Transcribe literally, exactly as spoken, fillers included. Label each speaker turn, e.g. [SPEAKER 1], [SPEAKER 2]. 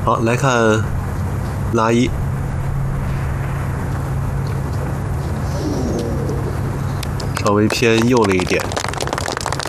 [SPEAKER 1] 好，来看拉一，稍微偏右了一点。